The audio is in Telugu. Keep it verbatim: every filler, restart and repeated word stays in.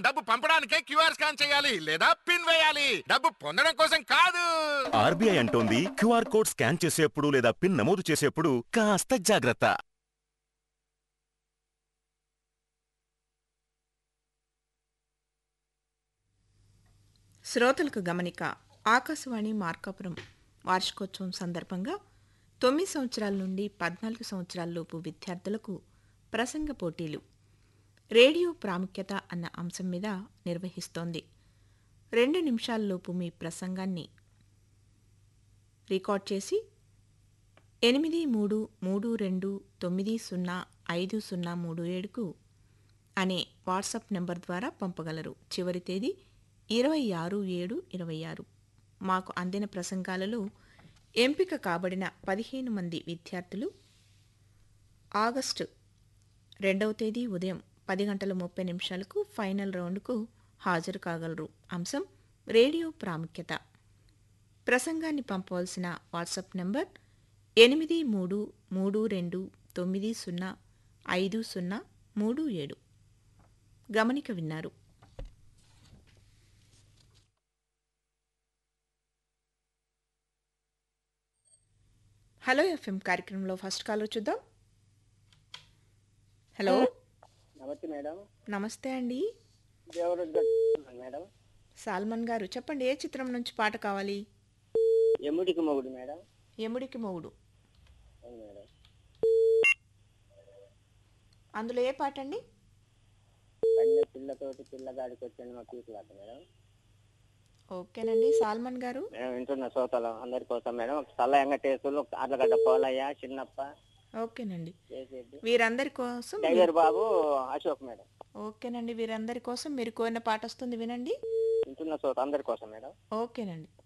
డబ్బు పంపడానికే క్యూఆర్ స్కాన్ చేయాలి లేదా పిన్ వేయాలి, డబ్బు పొందడం కోసం కాదు. ఆర్బీఐ అంటోంది క్యూఆర్ కోడ్ స్కాన్ చేసేప్పుడు లేదా పిన్ నమోదు చేసేప్పుడు కాస్త జాగ్రత్త. శ్రోతలకు గమనిక. ఆకాశవాణి మార్కాపురం వార్షికోత్సవం సందర్భంగా తొమ్మిది సంవత్సరాల నుండి పద్నాలుగు సంవత్సరాలలోపు విద్యార్థులకు ప్రసంగ పోటీలు రేడియో ప్రాముఖ్యత అన్న అంశం మీద నిర్వహిస్తోంది. రెండు నిమిషాల్లోపు మీ ప్రసంగాన్ని రికార్డ్ చేసి ఎనిమిది మూడు మూడు రెండు తొమ్మిది సున్నా ఐదు సున్నా మూడు ఏడుకు అనే వాట్సాప్ నెంబర్ ద్వారా పంపగలరు. చివరి తేదీ ఇరవై ఆరు ఏడు ఇరవై ఆరు. మాకు అందిన ప్రసంగాలలో ఎంపిక కాబడిన పదిహేను మంది విద్యార్థులు ఆగస్టు రెండవ తేదీ ఉదయం పది గంటల ముప్పై నిమిషాలకు ఫైనల్ రౌండ్కు హాజరు కాగలరు. అంశం రేడియో ప్రాముఖ్యత. ప్రసంగాన్ని పంపవలసిన వాట్సాప్ నంబర్ ఎనిమిది మూడు మూడు రెండు తొమ్మిది సున్నా ఐదు సున్నా మూడు ఏడు. గమనిక విన్నారు. హలో ఎఫ్ఎం కార్యక్రమంలో ఫస్ట్ కాల్ చూద్దాం. హలో, నమస్తే మేడం. నమస్తే అండి. మేడం సాల్మన్ గారు చెప్పండి, ఏ చిత్రం నుంచి పాట కావాలి? ఎముడికి మొగుడు మేడం. ఎముడికి మొగుడు. మేడం అందులో ఏ పాట అండి? పల్లె పిల్లతోటి పిల్లగాడికి వచ్చాను మా పీకులాట మేడం. ఓకేనండి. సాల్మన్ గారు మేడం వింటున్న శ్రోతలు అందరి కోసం మేడం. సల్ల వెంకటేశ్వరులు, అర్లగడ్డ పోలయ్య, చిన్నప్ప. ఓకేనండి. వీరందరి కోసం టైగర్ బాబు, అశోక్ మేడం. ఓకేనండి. వీరందరి కోసం మీరు కోరిన పాట వస్తుంది, వినండి. వింటున్న శ్రోత అందరి కోసం మేడం. ఓకేనండి.